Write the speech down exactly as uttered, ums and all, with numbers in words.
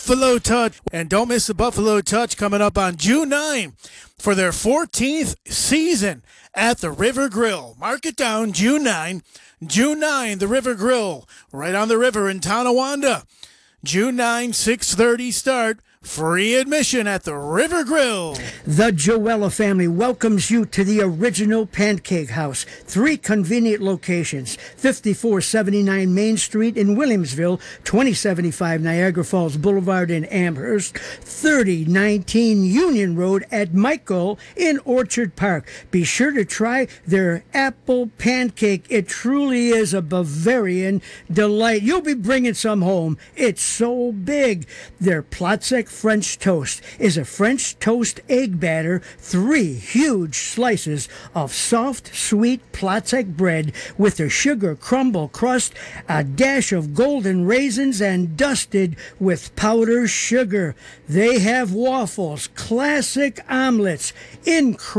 Buffalo Touch. And don't miss the Buffalo Touch coming up on June ninth for their fourteenth season at the River Grill. Mark it down, June ninth. June ninth, the River Grill, right on the river in Tonawanda. June ninth, six thirty start. Free admission at the River Grill. The Joella family welcomes you to the original Pancake House. Three convenient locations. fifty-four seventy-nine Main Street in Williamsville, twenty seventy-five Niagara Falls Boulevard in Amherst, thirty nineteen Union Road at Michael in Orchard Park. Be sure to try their apple pancake. It truly is a Bavarian delight. You'll be bringing some home. It's so big. Their Platzek French toast is a French toast egg batter, three huge slices of soft, sweet Platzek bread with a sugar crumble crust, a dash of golden raisins, and dusted with powdered sugar. They have waffles, classic omelets, incredible